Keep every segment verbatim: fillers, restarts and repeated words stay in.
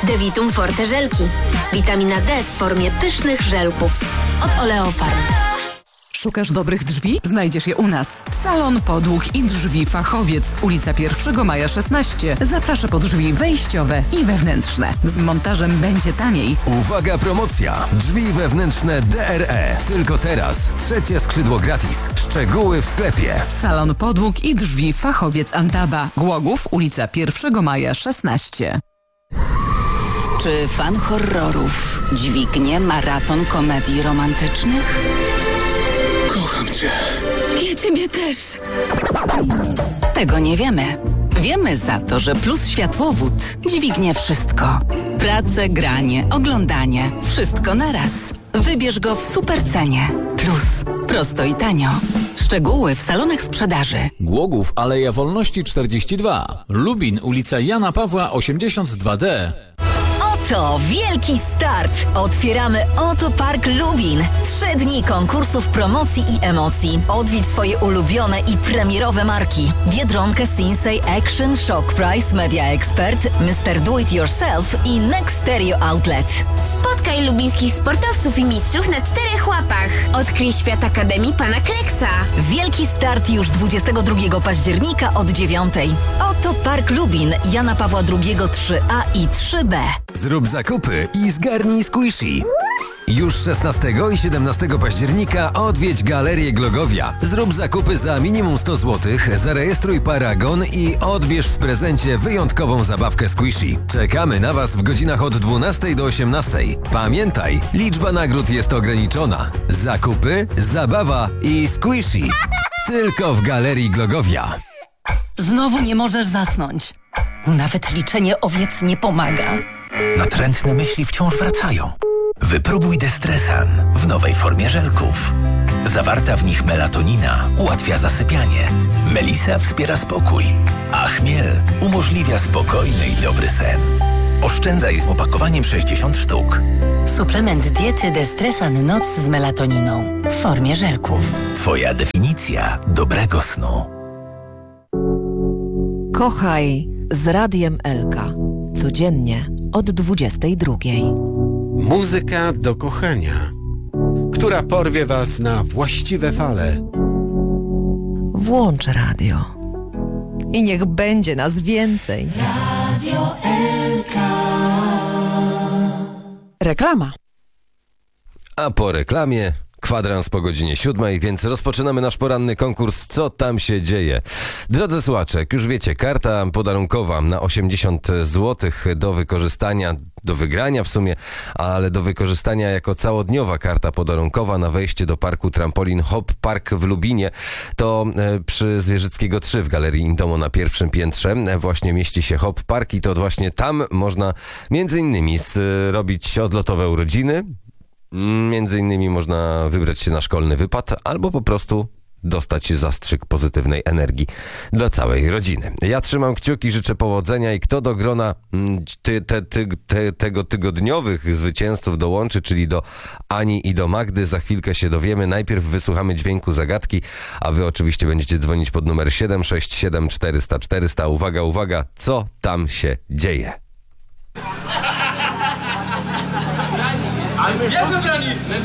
Devitum Forte żelki. Witamina D w formie pysznych żelków. Od Oleofarm. Szukasz dobrych drzwi? Znajdziesz je u nas. Salon Podłóg i Drzwi Fachowiec, ulica pierwszego maja szesnaście. Zaprasza po drzwi wejściowe i wewnętrzne. Z montażem będzie taniej. Uwaga, promocja! Drzwi wewnętrzne D R E. Tylko teraz. Trzecie skrzydło gratis. Szczegóły w sklepie. Salon Podłóg i Drzwi Fachowiec Antaba. Głogów, ulica pierwszego maja szesnaście. Czy fan horrorów dźwignie maraton komedii romantycznych? Kocham cię. Ja ciebie też. Tego nie wiemy. Wiemy za to, że Plus Światłowód dźwignie wszystko. Pracę, granie, oglądanie. Wszystko naraz. Wybierz go w supercenie. Plus. Prosto i tanio. Szczegóły w salonach sprzedaży. Głogów, Aleja Wolności czterdzieści dwa. Lubin, ulica Jana Pawła osiemdziesiąt dwa D. To wielki start! Otwieramy Oto Park Lubin. Trzy dni konkursów, promocji i emocji. Odwiedź swoje ulubione i premierowe marki. Biedronkę, Sinsei, Action, Shock Price, Media Expert, mister Do It Yourself i Next Stereo Outlet. Spotkaj lubińskich sportowców i mistrzów na czterech łapach. Odkryj świat Akademii Pana Kleksa. Wielki start już dwudziestego drugiego października od dziewiątej. Oto Park Lubin, Jana Pawła drugiego trzy A i trzy B. Zrób zakupy i zgarnij Squishy. Już szesnastego i siedemnastego października odwiedź Galerię Glogowia. Zrób zakupy za minimum sto złotych, zarejestruj paragon i odbierz w prezencie wyjątkową zabawkę Squishy. Czekamy na Was w godzinach od dwunastej do osiemnastej. Pamiętaj, liczba nagród jest ograniczona. Zakupy, zabawa i Squishy. Tylko w Galerii Glogowia. Znowu nie możesz zasnąć. Nawet liczenie owiec nie pomaga. Natrętne myśli wciąż wracają. Wypróbuj Destresan w nowej formie żelków. Zawarta w nich melatonina ułatwia zasypianie. Melisa wspiera spokój, a chmiel umożliwia spokojny i dobry sen. Oszczędzaj z opakowaniem sześćdziesiąt sztuk. Suplement diety Destresan Noc z melatoniną w formie żelków. Twoja definicja dobrego snu. Kochaj z Radiem Elka. Codziennie od dwudziestej drugiej. Muzyka do kochania, która porwie Was na właściwe fale. Włącz radio. I niech będzie nas więcej. Radio Elka. Reklama. A po reklamie kwadrans po godzinie siódmej, więc rozpoczynamy nasz poranny konkurs Co tam się dzieje? Drodzy słuchacze, jak już wiecie, karta podarunkowa na osiemdziesiąt złotych do wykorzystania, do wygrania w sumie, ale do wykorzystania jako całodniowa karta podarunkowa na wejście do parku Trampolin Hop Park w Lubinie. To e, przy Zwierzyckiego trzy w Galerii Indomo na pierwszym piętrze e, właśnie mieści się Hop Park i to właśnie tam można między innymi zrobić odlotowe urodziny. Między innymi można wybrać się na szkolny wypad albo po prostu dostać zastrzyk pozytywnej energii dla całej rodziny. Ja trzymam kciuki, życzę powodzenia i kto do grona ty, te, ty, te, tego tygodniowych zwycięzców dołączy, czyli do Ani i do Magdy, za chwilkę się dowiemy. Najpierw wysłuchamy dźwięku zagadki, a wy oczywiście będziecie dzwonić pod numer siedem sześć siedem czterysta czterysta. Uwaga, uwaga, co tam się dzieje? Jak wybrali?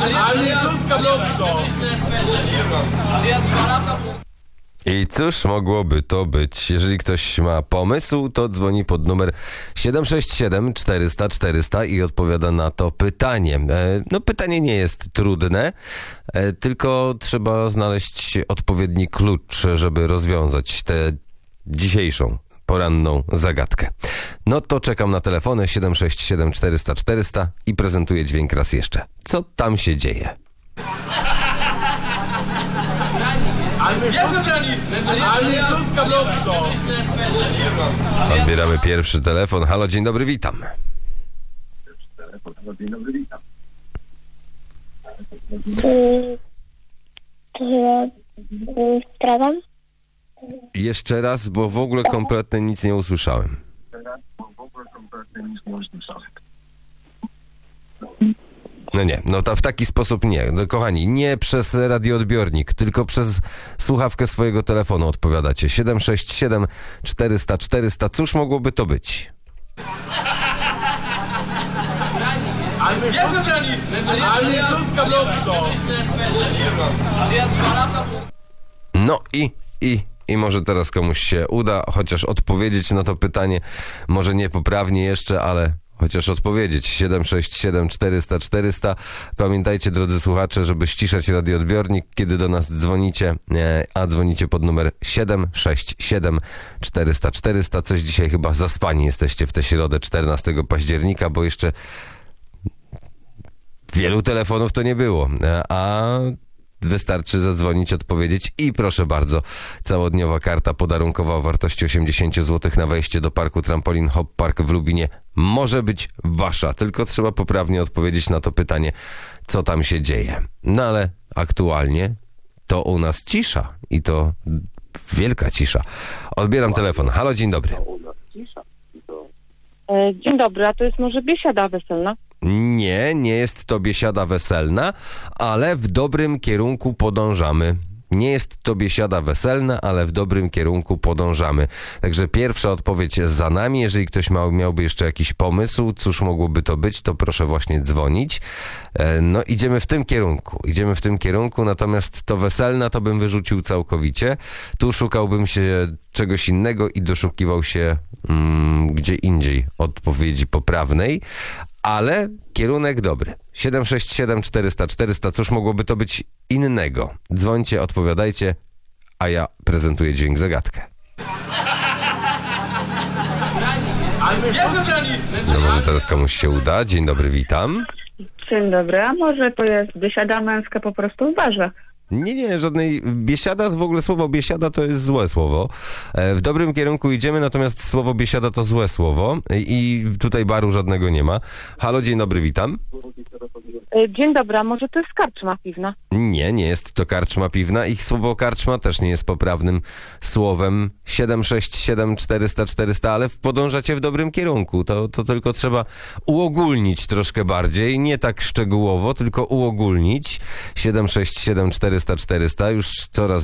I cóż mogłoby to być? Jeżeli ktoś ma pomysł, to dzwoni pod numer siedem sześć siedem czterysta czterysta i odpowiada na to pytanie. No pytanie nie jest trudne, tylko trzeba znaleźć odpowiedni klucz, żeby rozwiązać tę dzisiejszą poranną zagadkę. No to czekam na telefony siedem sześć siedem czterysta czterysta i prezentuję dźwięk raz jeszcze. Co tam się dzieje? Odbieramy pierwszy telefon. Halo, dzień dobry, witam. To ja sprawam? Jeszcze raz, bo w ogóle kompletnie nic nie usłyszałem. No nie, no to w taki sposób nie. No, kochani, nie przez radioodbiornik, tylko przez słuchawkę swojego telefonu odpowiadacie. siedem sześć siedem czterysta czterysta. Cóż mogłoby to być? Jak wybrali? Ale ja No i, i, i może teraz komuś się uda chociaż odpowiedzieć na to pytanie, może nie poprawnie jeszcze, ale chociaż odpowiedzieć. siedem sześć siedem czterysta czterysta. Pamiętajcie, drodzy słuchacze, żeby ściszać radioodbiornik, kiedy do nas dzwonicie, a dzwonicie pod numer siedem sześć siedem czterysta czterysta. Coś dzisiaj chyba zaspani jesteście w tę środę czternastego października, bo jeszcze wielu telefonów to nie było, a wystarczy zadzwonić, odpowiedzieć i proszę bardzo, całodniowa karta podarunkowa o wartości osiemdziesiąt złotych na wejście do parku Trampolin Hop Park w Lubinie może być wasza, tylko trzeba poprawnie odpowiedzieć na to pytanie, co tam się dzieje. No ale aktualnie to u nas cisza i to wielka cisza. Odbieram telefon. Halo, dzień dobry. Dzień dobry, a to jest może biesiada weselna? Nie, nie jest to biesiada weselna, ale w dobrym kierunku podążamy. Nie jest to biesiada weselna, ale w dobrym kierunku podążamy. Także pierwsza odpowiedź za nami. Jeżeli ktoś ma, miałby jeszcze jakiś pomysł, cóż mogłoby to być, to proszę właśnie dzwonić. No idziemy w tym kierunku. Idziemy w tym kierunku, natomiast to weselna to bym wyrzucił całkowicie. Tu szukałbym się czegoś innego i doszukiwał się mm, gdzie indziej odpowiedzi poprawnej. Ale kierunek dobry. siedem sześć siedem czterysta czterysta. Cóż mogłoby to być innego? Dzwońcie, odpowiadajcie, a ja prezentuję dźwięk zagadkę. No może teraz komuś się uda. Dzień dobry, witam. Dzień dobry, a może to jest biesiada męska po prostu w barze? Nie, nie, żadnej biesiada, w ogóle słowo biesiada to jest złe słowo. W dobrym kierunku idziemy, natomiast słowo biesiada to złe słowo i tutaj baru żadnego nie ma. Halo, dzień dobry, witam. Dzień dobry, a może to jest karczma piwna? Nie, nie jest to karczma piwna. Ich słowo karczma też nie jest poprawnym słowem. siedem sześć siedem czterysta czterysta, ale podążacie w dobrym kierunku. To, to tylko trzeba uogólnić troszkę bardziej. Nie tak szczegółowo, tylko uogólnić. siedem sześć siedem czterysta czterysta. Już coraz